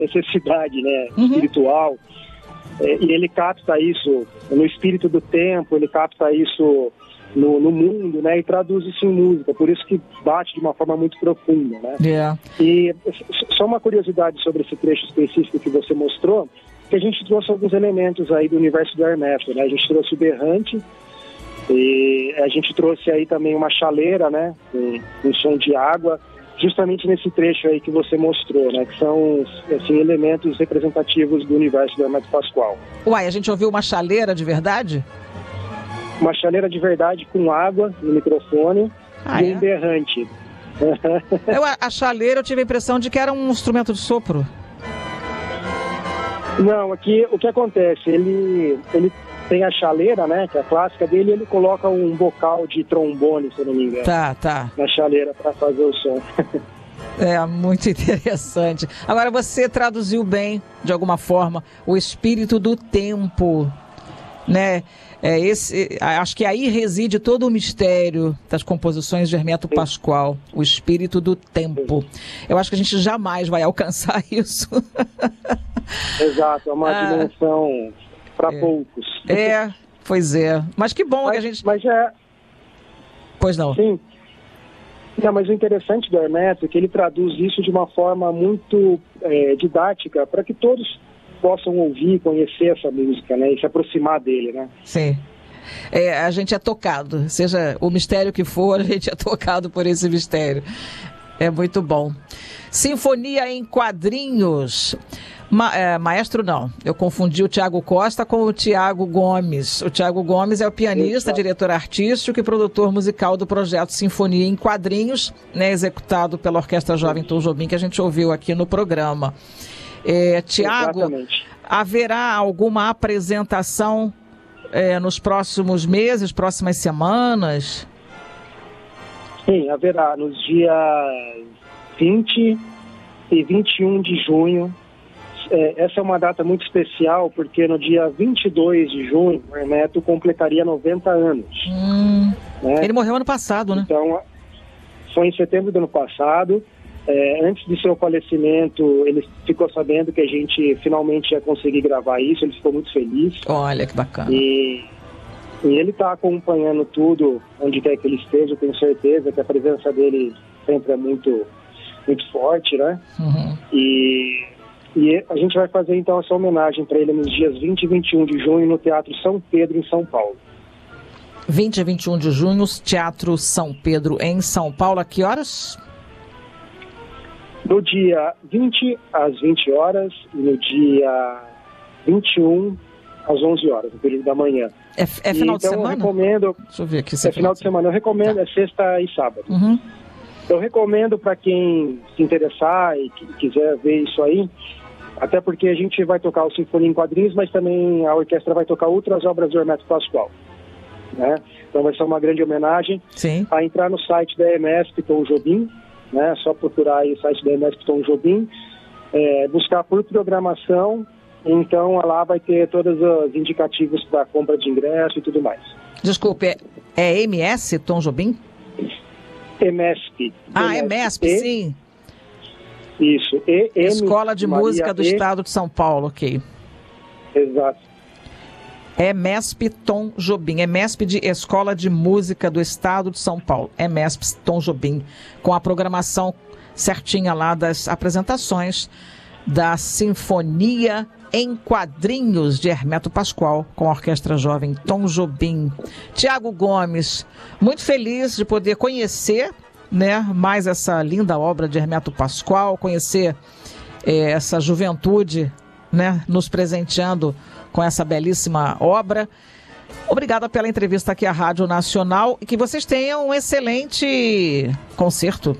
necessidade, né, espiritual. E ele capta isso no espírito do tempo, ele capta isso no mundo, né, e traduz isso em música, por isso que bate de uma forma muito profunda, né? E só uma curiosidade sobre esse trecho específico que você mostrou, que a gente trouxe alguns elementos aí do universo do Hermeto, né? A gente trouxe o berrante, e a gente trouxe aí também uma chaleira, né, um som de água, justamente nesse trecho aí que você mostrou, né, que são, assim, elementos representativos do universo do Hermeto Pascoal. Uai, a gente ouviu uma chaleira de verdade? Uma chaleira de verdade com água no microfone e um berrante. A chaleira, eu tive a impressão de que era um instrumento de sopro. Não, aqui o que acontece, ele tem a chaleira, né, que é a clássica dele, ele coloca um bocal de trombone, se eu não me engano. Tá. Na chaleira para fazer o som. É, muito interessante. Agora, você traduziu bem, de alguma forma, o espírito do tempo, né? Acho que aí reside todo o mistério das composições de Hermeto Pascoal, o espírito do tempo. Eu acho que a gente jamais vai alcançar isso. Exato, é uma dimensão para poucos. Pois é. Mas que bom que a gente... Pois não. Sim. Não, mas o interessante do Hermeto é que ele traduz isso de uma forma muito didática, para que todos possam ouvir, conhecer essa música, né, e se aproximar dele, né? Sim. A gente é tocado, seja o mistério que for, a gente é tocado por esse mistério. É muito bom. Sinfonia em quadrinhos. Maestro, não. Eu confundi o Tiago Costa com o Tiago Gomes. O Tiago Gomes é o pianista, diretor artístico e produtor musical do projeto Sinfonia em Quadrinhos, né, executado pela Orquestra Jovem Tom Jobim, que a gente ouviu aqui no programa. Tiago, haverá alguma apresentação nos próximos meses, próximas semanas? Sim, haverá nos dias 20 e 21 de junho. Essa é uma data muito especial, porque no dia 22 de junho, o Hermeto completaria 90 anos. Né? Ele morreu ano passado, né? Então, foi em setembro do ano passado. Antes de seu falecimento, ele ficou sabendo que a gente finalmente ia conseguir gravar isso, ele ficou muito feliz. Olha, que bacana. E ele está acompanhando tudo, onde quer que ele esteja, eu tenho certeza que a presença dele sempre é muito, muito forte, né? E a gente vai fazer então essa homenagem para ele nos dias 20 e 21 de junho no Teatro São Pedro, em São Paulo. 20 e 21 de junho, Teatro São Pedro, em São Paulo, a que horas? No dia 20 às 20 horas e no dia 21 às 11 horas, no período da manhã. É final de semana? Eu recomendo... Deixa eu ver aqui. É final de semana. Eu recomendo, é sexta e sábado. Eu recomendo para quem se interessar e quiser ver isso aí, até porque a gente vai tocar o Sinfonia em Quadrinhos, mas também a orquestra vai tocar outras obras do Hermeto Pascoal, né? Então vai ser uma grande homenagem. Sim. A entrar no site da EMESP Tom Jobim, né? Só procurar aí o site da EMESP Tom Jobim, buscar por programação, então lá vai ter todos os indicativos para compra de ingresso e tudo mais. Desculpe, é MS Tom Jobim? EMESP. EMESP, sim. Isso. Escola de Música do Estado de São Paulo, ok. Exato. EMESP Tom Jobim, EMESP de Escola de Música do Estado de São Paulo, EMESP Tom Jobim, com a programação certinha lá das apresentações da Sinfonia em Quadrinhos de Hermeto Pascoal, com a Orquestra Jovem Tom Jobim. Tiago Gomes, muito feliz de poder conhecer, né, mais essa linda obra de Hermeto Pascoal, conhecer essa juventude, né, nos presenteando com essa belíssima obra. Obrigada pela entrevista aqui à Rádio Nacional e que vocês tenham um excelente concerto.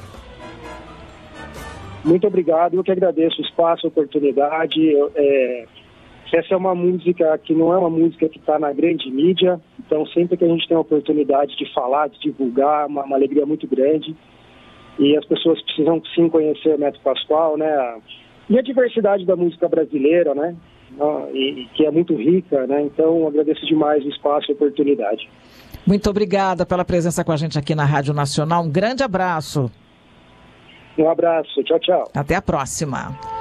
Muito obrigado, eu que agradeço o espaço, a oportunidade. Essa é uma música que não é uma música que está na grande mídia, então sempre que a gente tem a oportunidade de falar, de divulgar, uma alegria muito grande. E as pessoas precisam sim conhecer o Hermeto Pascoal, né? E a diversidade da música brasileira, né? E que é muito rica, né? Então agradeço demais o espaço e a oportunidade. Muito obrigada pela presença com a gente aqui na Rádio Nacional. Um grande abraço. Um abraço. Tchau, tchau. Até a próxima.